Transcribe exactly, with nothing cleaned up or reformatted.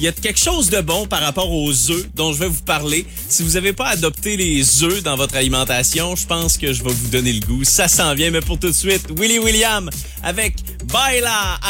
il y a quelque chose de bon par rapport aux œufs dont je vais vous parler. Si vous n'avez pas adopté les œufs dans votre alimentation, je pense que je vais vous donner le goût. Ça s'en vient, mais pour tout de suite, Willy William avec Baila